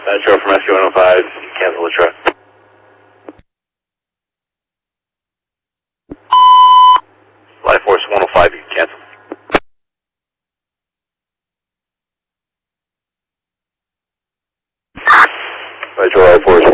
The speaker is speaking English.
Metro from SQ-105, cancel the truck. Flight Force 105, you can cancel. Metro Air Force